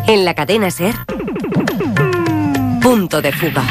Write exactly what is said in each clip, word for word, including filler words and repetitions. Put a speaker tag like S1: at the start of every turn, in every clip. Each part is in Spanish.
S1: En la cadena SER, Punto de Fuga.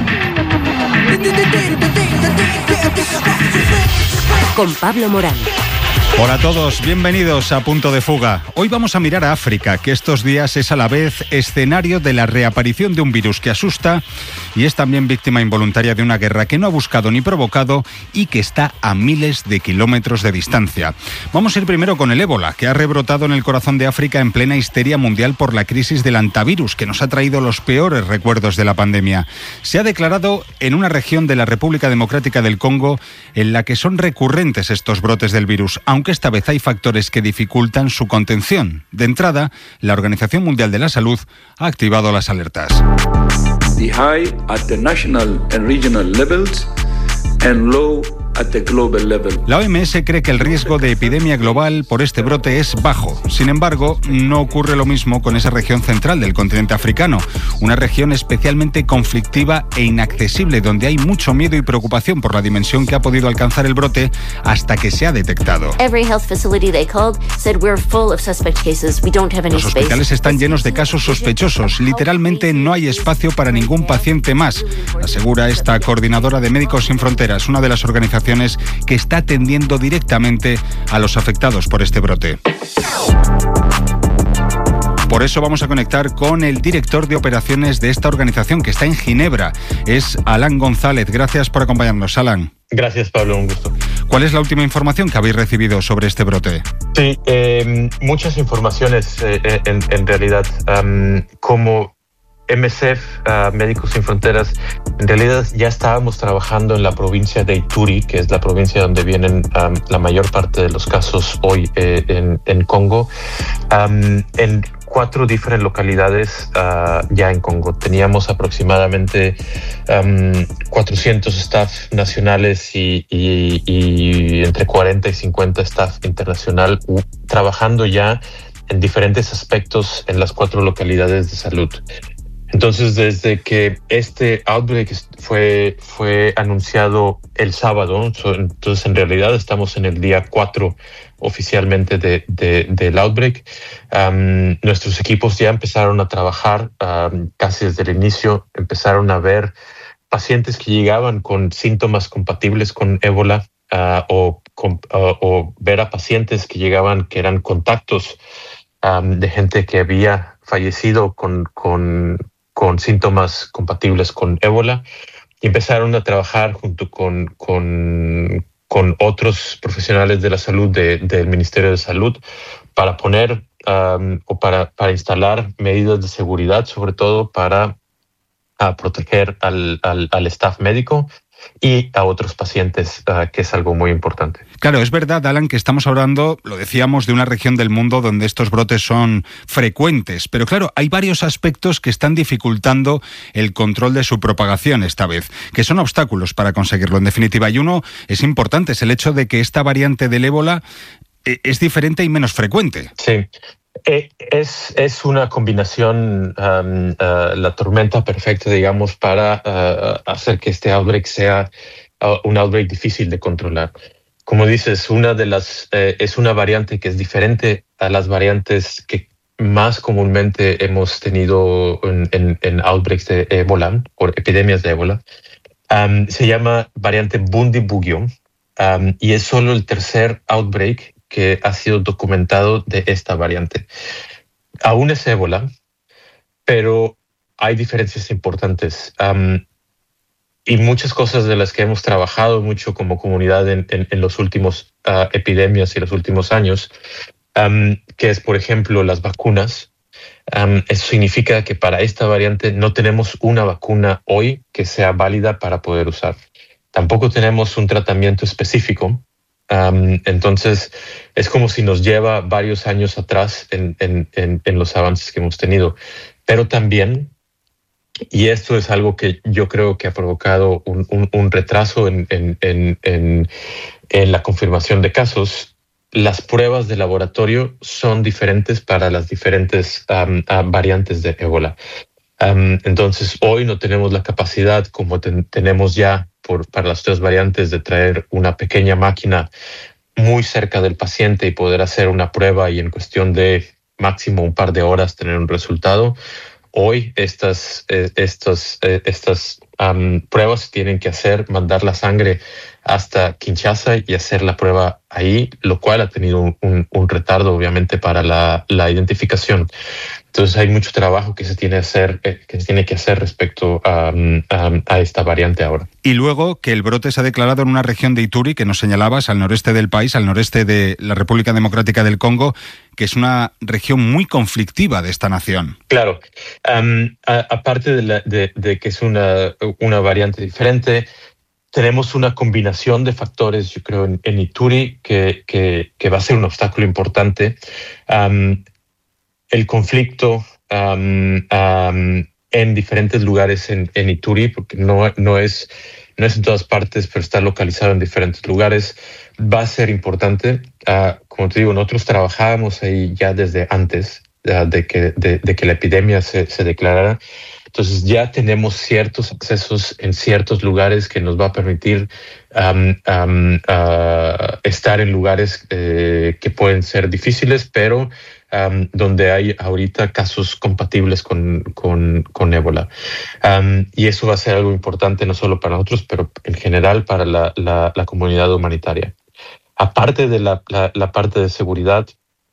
S1: Con Pablo Morán.
S2: Hola a todos, bienvenidos a Punto de Fuga. Hoy vamos a mirar a África, que estos días es a la vez escenario de la reaparición de un virus que asusta y es también víctima involuntaria de una guerra que no ha buscado ni provocado y que está a miles de kilómetros de distancia. Vamos a ir primero con el ébola, que ha rebrotado en el corazón de África en plena histeria mundial por la crisis del hantavirus, que nos ha traído los peores recuerdos de la pandemia. Se ha declarado en una región de la República Democrática del Congo en la que son recurrentes estos brotes del virus, aunque esta vez hay factores que dificultan su contención. De entrada, la Organización Mundial de la Salud ha activado las alertas.
S3: The high at the national and regional levels and low at the global level.
S2: La O M S cree que el riesgo de epidemia global por este brote es bajo. Sin embargo, no ocurre lo mismo con esa región central del continente africano, una región especialmente conflictiva e inaccesible, donde hay mucho miedo y preocupación por la dimensión que ha podido alcanzar el brote hasta que se ha detectado. Los hospitales están llenos de casos sospechosos. Literalmente no hay espacio para ningún paciente más, asegura esta coordinadora de Médicos Sin Fronteras, una de las organizaciones que está atendiendo directamente a los afectados por este brote. Por eso vamos a conectar con el director de operaciones de esta organización, que está en Ginebra. Es Alan González. Gracias por acompañarnos, Alan.
S4: Gracias, Pablo. Un gusto.
S2: ¿Cuál es la última información que habéis recibido sobre este brote?
S4: Sí, eh, muchas informaciones eh, en, en realidad. Um, como M S F, uh, Médicos Sin Fronteras, en realidad ya estábamos trabajando en la provincia de Ituri, que es la provincia donde vienen um, la mayor parte de los casos hoy eh, en, en Congo, um, en cuatro diferentes localidades uh, ya en Congo. Teníamos aproximadamente um, cuatrocientos staff nacionales y, y, y entre cuarenta y cincuenta staff internacional uh, trabajando ya en diferentes aspectos en las cuatro localidades de salud. Entonces, desde que este outbreak fue, fue anunciado el sábado, entonces en realidad estamos en el día cuatro oficialmente de, de, del outbreak, um, nuestros equipos ya empezaron a trabajar um, casi desde el inicio, empezaron a ver pacientes que llegaban con síntomas compatibles con ébola uh, o, con, uh, o ver a pacientes que llegaban que eran contactos um, de gente que había fallecido con, con con síntomas compatibles con ébola, y empezaron a trabajar junto con, con, con otros profesionales de la salud de, del Ministerio de Salud para poner um, o para, para instalar medidas de seguridad, sobre todo para uh, proteger al, al, al staff médico y a otros pacientes, uh, que es algo muy importante.
S2: Claro, es verdad, Alan, que estamos hablando, lo decíamos, de una región del mundo donde estos brotes son frecuentes, pero claro, hay varios aspectos que están dificultando el control de su propagación esta vez, que son obstáculos para conseguirlo, en definitiva, y uno es importante, es el hecho de que esta variante del ébola es diferente y menos frecuente.
S4: Sí. Eh, es, es una combinación, um, uh, la tormenta perfecta, digamos, para uh, hacer que este outbreak sea uh, un outbreak difícil de controlar. Como dices, una de las eh, es una variante que es diferente a las variantes que más comúnmente hemos tenido en, en, en outbreaks de ébola, por epidemias de ébola. Um, se llama variante Bundibugyo um, y es solo el tercer outbreak que ha sido documentado de esta variante. Aún es ébola, pero hay diferencias importantes. Um, y muchas cosas de las que hemos trabajado mucho como comunidad en, en, en los últimos uh, epidemias y los últimos años, um, que es, por ejemplo, las vacunas. Um, eso significa que para esta variante no tenemos una vacuna hoy que sea válida para poder usar. Tampoco tenemos un tratamiento específico. Um, entonces, es como si nos lleva varios años atrás en, en, en, en los avances que hemos tenido. Pero también, y esto es algo que yo creo que ha provocado un, un, un retraso en, en, en, en, en la confirmación de casos, las pruebas de laboratorio son diferentes para las diferentes um, uh, variantes de ébola. Um, entonces, hoy no tenemos la capacidad, como ten, tenemos ya por, para las otras variantes, de traer una pequeña máquina muy cerca del paciente y poder hacer una prueba y en cuestión de máximo un par de horas tener un resultado. Hoy estas, eh, estos, eh, estas um, pruebas se tienen que hacer, mandar la sangre hasta Kinshasa y hacer la prueba ahí, lo cual ha tenido un, un, un retardo obviamente para la, la identificación. Entonces hay mucho trabajo que se tiene, hacer, eh, que se tiene que hacer respecto a, a, a esta variante ahora.
S2: Y luego que el brote se ha declarado en una región de Ituri, que nos señalabas, al noreste del país, al noreste de la República Democrática del Congo, que es una región muy conflictiva de esta nación.
S4: Claro. Um, a, aparte de, la, de, de que es una, una variante diferente, tenemos una combinación de factores, yo creo, en, en Ituri que, que, que va a ser un obstáculo importante. Um, el conflicto um, um, en diferentes lugares en, en Ituri, porque no, no, es, no es en todas partes, pero está localizado en diferentes lugares, va a ser importante. Uh, como te digo, nosotros trabajábamos ahí ya desde antes uh, de, que, de, de que la epidemia se, se declarara. Entonces ya tenemos ciertos accesos en ciertos lugares que nos va a permitir um, um, uh, estar en lugares eh, que pueden ser difíciles, pero um, donde hay ahorita casos compatibles con, con, con ébola. Um, y eso va a ser algo importante no solo para nosotros, pero en general para la, la, la comunidad humanitaria. Aparte de la, la, la parte de seguridad,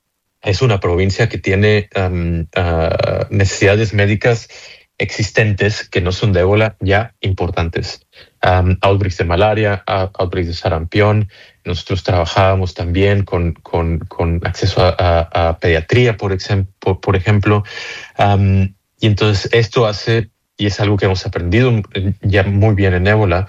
S4: es una provincia que tiene um, uh, necesidades médicas existentes que no son de ébola ya importantes. Um, outbreaks de malaria, outbreaks de sarampión. Nosotros trabajábamos también con, con, con acceso a, a, a pediatría, por, por, por ejemplo. Um, y entonces esto hace, y es algo que hemos aprendido ya muy bien en ébola,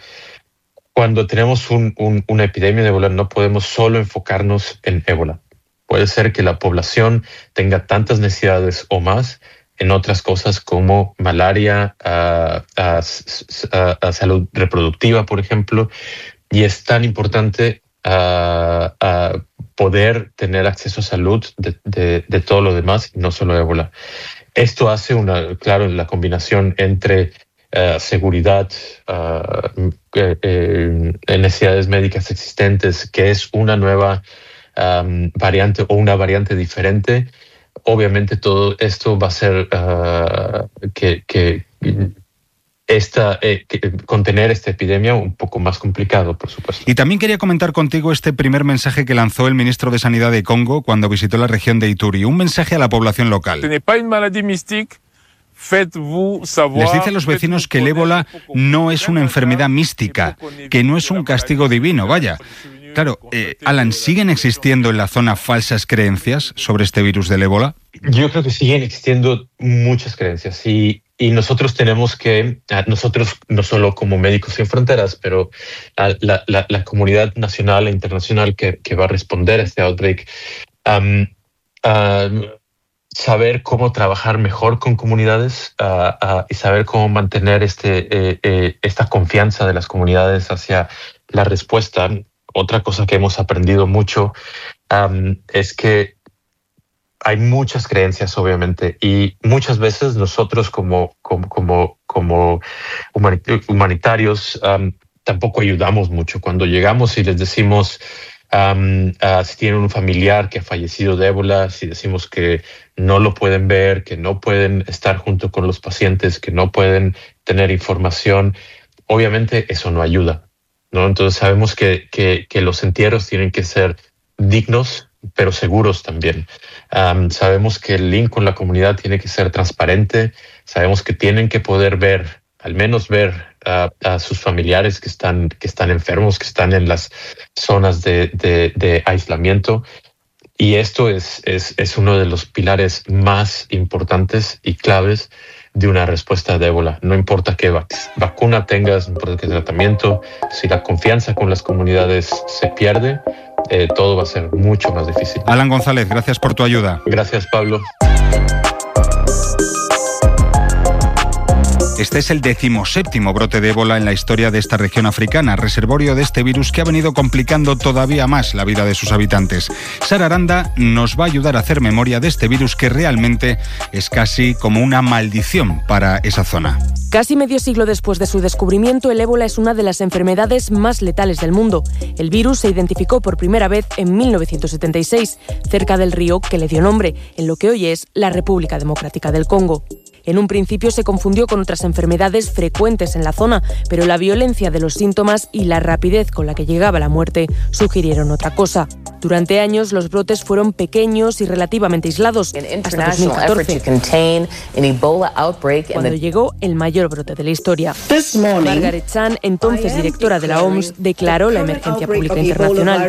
S4: cuando tenemos un, un, una epidemia de ébola no podemos solo enfocarnos en ébola. Puede ser que la población tenga tantas necesidades o más en otras cosas como malaria, uh, uh, uh, uh, salud reproductiva, por ejemplo, y es tan importante uh, uh, poder tener acceso a salud de, de, de todo lo demás, no solo ébola. Esto hace una, claro, la combinación entre uh, seguridad, uh, eh, eh, necesidades médicas existentes, que es una nueva um, variante o una variante diferente. Obviamente todo esto va a ser uh, que, que, esta, eh, que contener esta epidemia un poco más complicado, por supuesto.
S2: Y también quería comentar contigo este primer mensaje que lanzó el ministro de Sanidad de Congo cuando visitó la región de Ituri, un mensaje a la población local. Les dice a los vecinos que el ébola no es una enfermedad mística, que no es un castigo divino, vaya. Claro, eh, Alan, ¿siguen existiendo en la zona falsas creencias sobre este virus del ébola?
S4: Yo creo que siguen existiendo muchas creencias y, y nosotros tenemos que, nosotros no solo como Médicos Sin Fronteras, pero la, la, la comunidad nacional e internacional que, que va a responder a este outbreak, um, uh, saber cómo trabajar mejor con comunidades uh, uh, y saber cómo mantener este, eh, eh, esta confianza de las comunidades hacia la respuesta. Otra cosa que hemos aprendido mucho um, es que hay muchas creencias, obviamente, y muchas veces nosotros como, como, como, como humanitarios um, tampoco ayudamos mucho. Cuando llegamos y les decimos um, uh, si tienen un familiar que ha fallecido de ébola, si decimos que no lo pueden ver, que no pueden estar junto con los pacientes, que no pueden tener información, obviamente eso no ayuda, ¿no? Entonces sabemos que, que, que los entierros tienen que ser dignos, pero seguros también. Um, sabemos que el link con la comunidad tiene que ser transparente. Sabemos que tienen que poder ver, al menos ver uh, a sus familiares que están, que están enfermos, que están en las zonas de, de, de aislamiento. Y esto es, es, es uno de los pilares más importantes y claves de una respuesta de ébola. No importa qué vac- vacuna tengas, no importa qué tratamiento, si la confianza con las comunidades se pierde, eh, todo va a ser mucho más difícil.
S2: Alan González, gracias por tu ayuda.
S4: Gracias, Pablo.
S2: Este es el decimoséptimo brote de ébola en la historia de esta región africana, reservorio de este virus que ha venido complicando todavía más la vida de sus habitantes. Sara Aranda nos va a ayudar a hacer memoria de este virus que realmente es casi como una maldición para esa zona.
S5: Casi medio siglo después de su descubrimiento, el ébola es una de las enfermedades más letales del mundo. El virus se identificó por primera vez en mil novecientos setenta y seis, cerca del río que le dio nombre, en lo que hoy es la República Democrática del Congo. En un principio se confundió con otras enfermedades frecuentes en la zona, pero la violencia de los síntomas y la rapidez con la que llegaba la muerte sugirieron otra cosa. Durante años los brotes fueron pequeños y relativamente aislados, hasta dos mil catorce, cuando llegó el mayor brote de la historia. Margaret Chan, entonces directora de la O M S, declaró la emergencia pública internacional.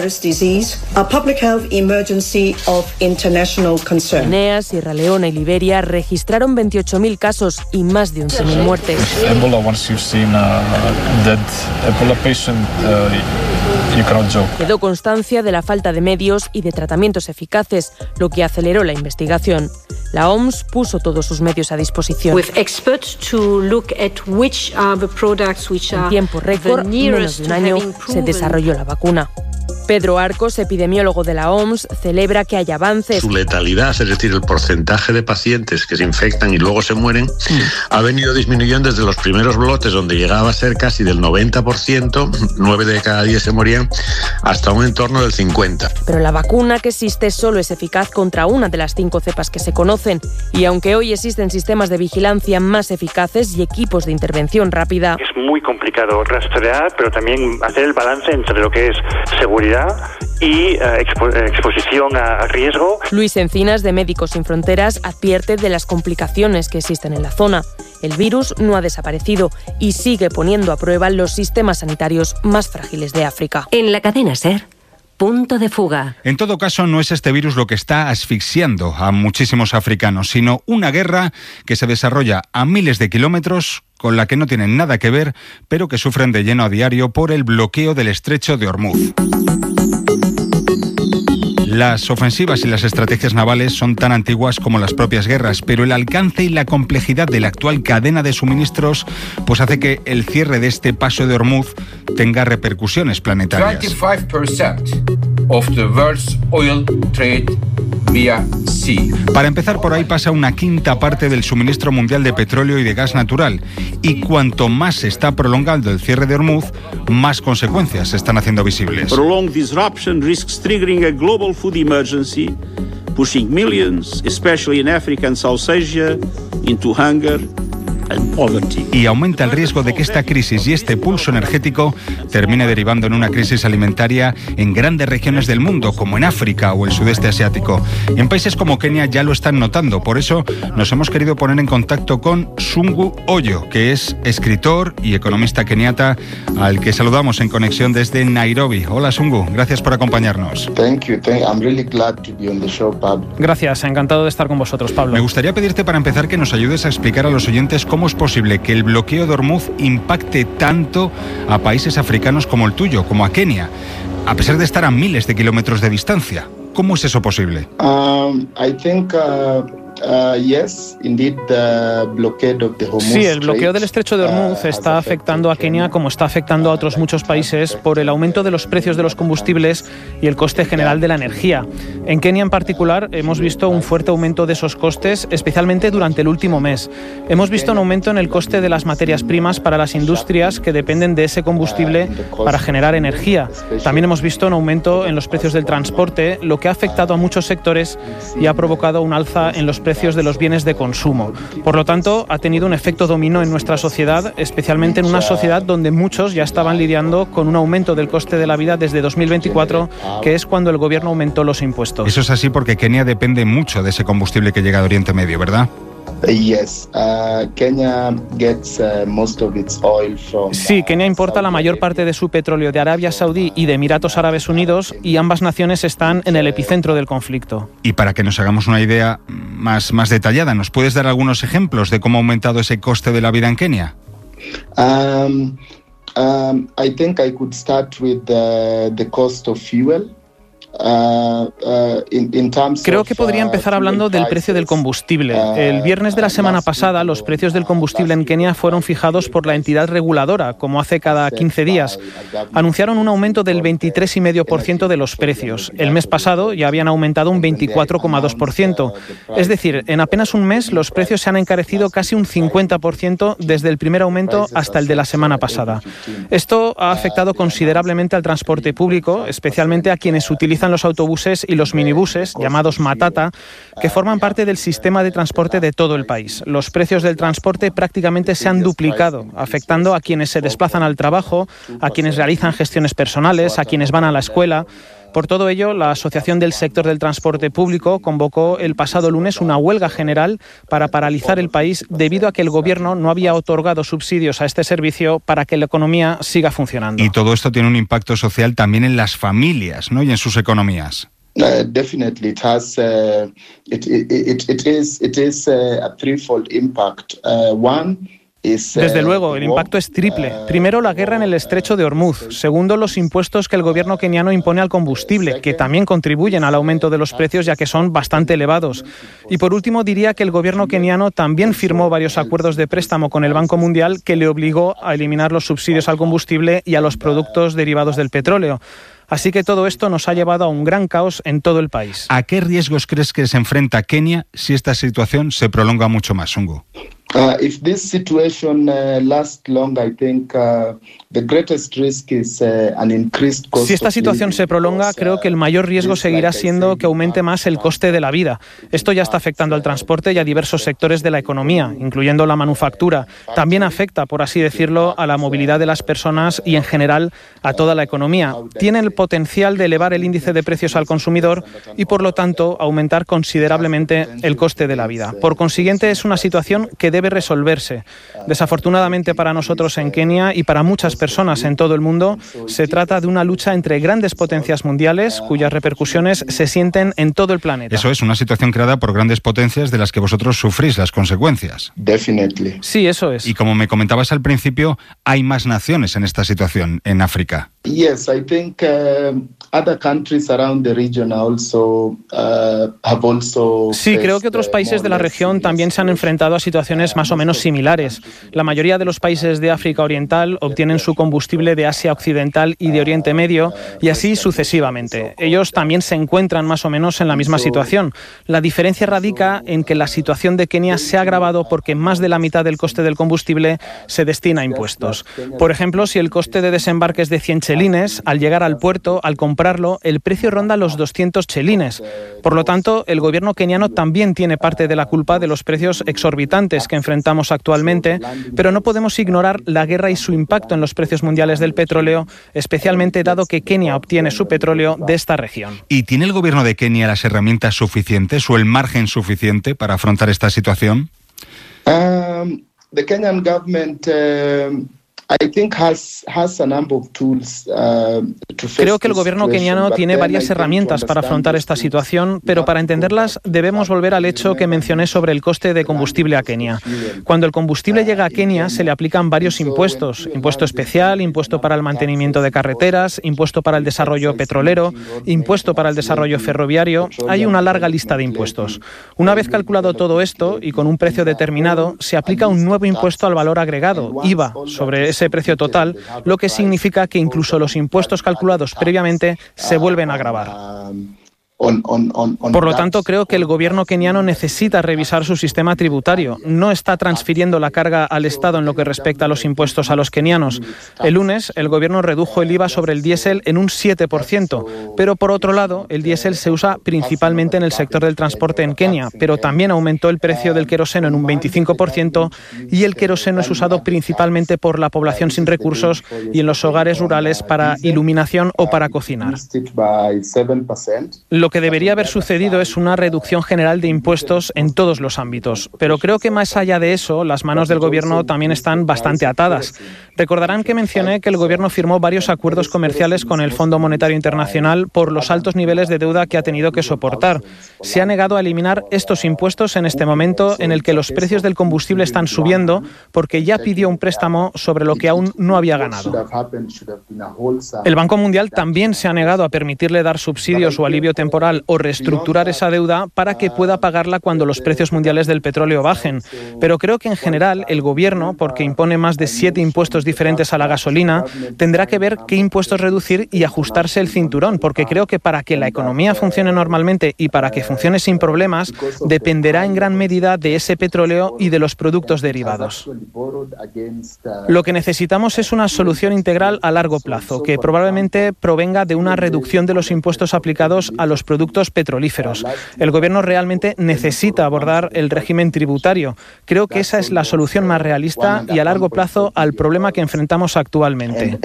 S5: Guinea, Sierra Leona y Liberia registraron veintiocho mil casos y más de once mil muertes.
S6: Ebola, once you've seen a dead Ebola patient, uh, you cannot joke.
S5: Quedó constancia de la falta de medios y de tratamientos eficaces, lo que aceleró la investigación. La O M S puso todos sus medios a disposición. En tiempo récord, menos de un año, se desarrolló la vacuna. Pedro Arcos, epidemiólogo de la O M S, celebra que haya avances.
S7: Su letalidad, es decir, el porcentaje de pacientes que se infectan y luego se mueren, mm. ha venido disminuyendo desde los primeros brotes, donde llegaba a ser casi del noventa por ciento, nueve de cada diez se morían, hasta un entorno del cincuenta por ciento.
S5: Pero la vacuna que existe solo es eficaz contra una de las cinco cepas que se conocen. Y aunque hoy existen sistemas de vigilancia más eficaces y equipos de intervención rápida,
S8: es muy complicado rastrear, pero también hacer el balance entre lo que es seguridad y uh, expo- exposición a, a riesgo.
S5: Luis Encinas, de Médicos Sin Fronteras, advierte de las complicaciones que existen en la zona. El virus no ha desaparecido y sigue poniendo a prueba los sistemas sanitarios más frágiles de África.
S1: En la cadena SER, punto de fuga.
S2: En todo caso, no es este virus lo que está asfixiando a muchísimos africanos, sino una guerra que se desarrolla a miles de kilómetros, con la que no tienen nada que ver, pero que sufren de lleno a diario por el bloqueo del estrecho de Ormuz. Las ofensivas y las estrategias navales son tan antiguas como las propias guerras, pero el alcance y la complejidad de la actual cadena de suministros pues hace que el cierre de este paso de Ormuz tenga repercusiones planetarias.
S9: veinticinco por ciento of the world's oil trade vía sea.
S2: Para empezar, por ahí pasa una quinta parte del suministro mundial de petróleo y de gas natural, y cuanto más se está prolongando el cierre de Ormuz, más consecuencias se están haciendo visibles.
S10: Prolonged disruption risks triggering a global food emergency, pushing millions, especially in Africa and South Asia, into hunger and poverty.
S2: Y aumenta el riesgo de que esta crisis y este pulso energético termine derivando en una crisis alimentaria en grandes regiones del mundo, como en África o el sudeste asiático. Y en países como Kenia ya lo están notando. Por eso nos hemos querido poner en contacto con Sungu Oyo, que es escritor y economista keniata, al que saludamos en conexión desde Nairobi. Hola, Sungu, gracias por acompañarnos.
S11: Thank you. Thank, I'm really glad to be on the show, Pablo.
S12: Gracias, encantado de estar con vosotros, Pablo.
S2: Me gustaría pedirte para empezar que nos ayudes a explicar a los oyentes cómo es posible que el bloqueo de Ormuz impacte tanto a países africanos como el tuyo, como a Kenia, a pesar de estar a miles de kilómetros de distancia. ¿Cómo es eso posible?
S11: Um, I think, uh... Uh, yes, indeed, the blockade of the Hormuz
S12: sí, el bloqueo del estrecho de Hormuz está afectando a Kenia como está afectando a otros muchos países por el aumento de los precios de los combustibles y el coste general de la energía. En Kenia en particular hemos visto un fuerte aumento de esos costes, especialmente durante el último mes. Hemos visto un aumento en el coste de las materias primas para las industrias que dependen de ese combustible para generar energía. También hemos visto un aumento en los precios del transporte, lo que ha afectado a muchos sectores y ha provocado un alza en los precios de los bienes de consumo. Por lo tanto, ha tenido un efecto dominó en nuestra sociedad, especialmente en una sociedad donde muchos ya estaban lidiando con un aumento del coste de la vida desde dos mil veinticuatro, que es cuando el gobierno aumentó los impuestos.
S2: Eso es así porque Kenia depende mucho de ese combustible que llega de Oriente Medio, ¿verdad?
S11: Yes, uh, Kenya gets uh, most of its oil from.
S12: Sí, Kenia importa la mayor parte de su petróleo de Arabia Saudí y de Emiratos Árabes Unidos, y ambas naciones están en el epicentro del conflicto.
S2: Y para que nos hagamos una idea más, más detallada, ¿nos puedes dar algunos ejemplos de cómo ha aumentado ese coste de la vida en Kenia?
S11: Um, um, I think I could start with the, the cost of fuel.
S12: Creo que podría empezar hablando del precio del combustible. El viernes de la semana pasada, los precios del combustible en Kenia fueron fijados por la entidad reguladora, como hace cada quince días. Anunciaron un aumento del veintitrés coma cinco por ciento de los precios. El mes pasado ya habían aumentado un veinticuatro coma dos por ciento. Es decir, en apenas un mes los precios se han encarecido casi un cincuenta por ciento desde el primer aumento hasta el de la semana pasada. Esto ha afectado considerablemente al transporte público, especialmente a quienes utilizan los autobuses y los minibuses, llamados matata, que forman parte del sistema de transporte de todo el país. Los precios del transporte prácticamente se han duplicado, afectando a quienes se desplazan al trabajo, a quienes realizan gestiones personales, a quienes van a la escuela. Por todo ello, la Asociación del Sector del Transporte Público convocó el pasado lunes una huelga general para paralizar el país debido a que el Gobierno no había otorgado subsidios a este servicio para que la economía siga funcionando.
S2: Y todo esto tiene un impacto social también en las familias, ¿no? Y en sus economías.
S11: Uh, definitely, it has. Uh, it, it, it, it is. It is uh, a threefold impact. Uh, one.
S12: Desde luego, el impacto es triple. Primero, la guerra en el estrecho de Hormuz. Segundo, los impuestos que el gobierno keniano impone al combustible, que también contribuyen al aumento de los precios, ya que son bastante elevados. Y por último, diría que el gobierno keniano también firmó varios acuerdos de préstamo con el Banco Mundial que le obligó a eliminar los subsidios al combustible y a los productos derivados del petróleo. Así que todo esto nos ha llevado a un gran caos en todo el país.
S2: ¿A qué riesgos crees que se enfrenta Kenia si esta situación se prolonga mucho más, Ungu?
S11: Uh, if this situation uh, lasts long, I think uh, the greatest risk is uh, an increased cost.
S12: Si esta situación se prolonga, creo que el mayor riesgo seguirá siendo que aumente más el coste de la vida. Esto ya está afectando al transporte y a diversos sectores de la economía, incluyendo la manufactura. También afecta, por así decirlo, a la movilidad de las personas y, en general, a toda la economía. Tiene el potencial de elevar el índice de precios al consumidor y, por lo tanto, aumentar considerablemente el coste de la vida. Por consiguiente, es una situación que debe resolverse. Desafortunadamente para nosotros en Kenia y para muchas personas en todo el mundo, se trata de una lucha entre grandes potencias mundiales cuyas repercusiones se sienten en todo el planeta.
S2: Eso es, una situación creada por grandes potencias de las que vosotros sufrís las consecuencias.
S11: Definitely.
S12: Sí, eso es.
S2: Y como me comentabas al principio, hay más naciones en esta situación en África.
S11: Yes, I think uh, other countries around the region also uh, have also.
S12: Sí, creo que otros países de la región también se han enfrentado a situaciones más o menos similares. La mayoría de los países de África Oriental obtienen su combustible de Asia Occidental y de Oriente Medio y así sucesivamente. Ellos también se encuentran más o menos en la misma situación. La diferencia radica en que la situación de Kenia se ha agravado porque más de la mitad del coste del combustible se destina a impuestos. Por ejemplo, si el coste de desembarque es de cien chelines, al llegar al puerto, al comprarlo, el precio ronda los doscientos chelines. Por lo tanto, el gobierno keniano también tiene parte de la culpa de los precios exorbitantes que enfrentamos actualmente, pero no podemos ignorar la guerra y su impacto en los precios mundiales del petróleo, especialmente dado que Kenia obtiene su petróleo de esta región.
S2: ¿Y tiene el gobierno de Kenia las herramientas suficientes o el margen suficiente para afrontar esta situación?
S11: Um, the Kenyan government uh... I think has, has a number of tools, uh, to face
S12: Creo que el gobierno keniano tiene varias herramientas para afrontar esta situación, pero para entenderlas debemos volver al hecho que mencioné sobre el coste de combustible a Kenia. Cuando el combustible llega a Kenia se le aplican varios impuestos, impuesto especial, impuesto para el mantenimiento de carreteras, impuesto para el desarrollo petrolero, impuesto para el desarrollo ferroviario. Hay una larga lista de impuestos. Una vez calculado todo esto y con un precio determinado, se aplica un nuevo impuesto al valor agregado, I V A, sobre ese precio total, lo que significa que incluso los impuestos calculados previamente se vuelven a agravar. Por lo tanto, creo que el gobierno keniano necesita revisar su sistema tributario. No está transfiriendo la carga al Estado en lo que respecta a los impuestos a los kenianos. El lunes, el gobierno redujo el I V A sobre el diésel en un siete por ciento, pero por otro lado, el diésel se usa principalmente en el sector del transporte en Kenia, pero también aumentó el precio del queroseno en un veinticinco por ciento y el queroseno es usado principalmente por la población sin recursos y en los hogares rurales para iluminación o para cocinar. Lo que debería haber sucedido es una reducción general de impuestos en todos los ámbitos. Pero creo que más allá de eso, las manos del Gobierno también están bastante atadas. Recordarán que mencioné que el Gobierno firmó varios acuerdos comerciales con el Fondo Monetario Internacional por los altos niveles de deuda que ha tenido que soportar. Se ha negado a eliminar estos impuestos en este momento en el que los precios del combustible están subiendo porque ya pidió un préstamo sobre lo que aún no había ganado. El Banco Mundial también se ha negado a permitirle dar subsidios o alivio temporal o reestructurar esa deuda para que pueda pagarla cuando los precios mundiales del petróleo bajen. Pero creo que en general el Gobierno, porque impone más de siete impuestos diferentes a la gasolina, tendrá que ver qué impuestos reducir y ajustarse el cinturón, porque creo que para que la economía funcione normalmente y para que funcione sin problemas, dependerá en gran medida de ese petróleo y de los productos derivados. Lo que necesitamos es una solución integral a largo plazo, que probablemente provenga de una reducción de los impuestos aplicados a los productos petrolíferos. El Gobierno realmente necesita abordar el régimen tributario. Creo que esa es la solución más realista y a largo plazo al problema que enfrentamos actualmente.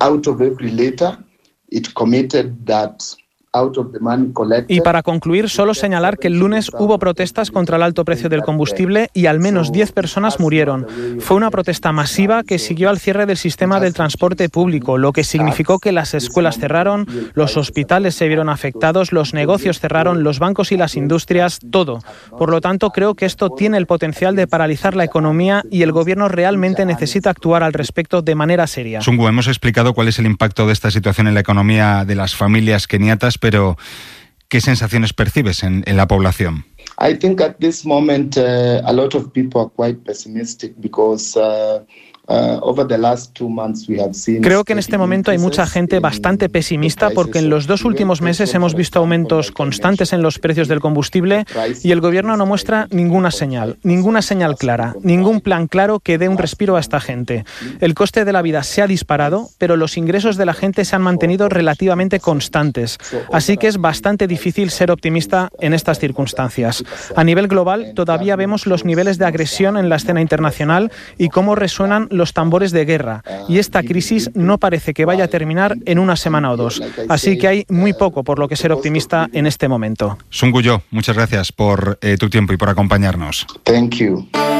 S12: Y para concluir, solo señalar que el lunes hubo protestas contra el alto precio del combustible y al menos diez personas murieron. Fue una protesta masiva que siguió al cierre del sistema del transporte público, lo que significó que las escuelas cerraron, los hospitales se vieron afectados, los negocios cerraron, los bancos y las industrias, todo. Por lo tanto, creo que esto tiene el potencial de paralizar la economía y el Gobierno realmente necesita actuar al respecto de manera seria.
S2: Sungu, hemos explicado cuál es el impacto de esta situación en la economía de las familias keniatas, pero ¿qué sensaciones percibes en, en la población?
S11: I think at this moment uh, a lot of people are quite pessimistic because uh, uh, over the last two months we have seen.
S12: Creo que en este momento hay mucha gente bastante pesimista porque en los dos últimos meses hemos visto aumentos constantes en los precios del combustible y el Gobierno no muestra ninguna señal, ninguna señal clara, ningún plan claro que dé un respiro a esta gente. El coste de la vida se ha disparado, pero los ingresos de la gente se han mantenido relativamente constantes, así que es bastante difícil ser optimista en estas circunstancias. A nivel global, todavía vemos los niveles de agresión en la escena internacional y cómo resuenan los tambores de guerra, y esta crisis no parece que vaya a terminar en una semana o dos, así que hay muy poco por lo que ser optimista en este momento.
S2: Sungu Yo, muchas gracias por eh, tu tiempo y por acompañarnos.
S11: Thank you.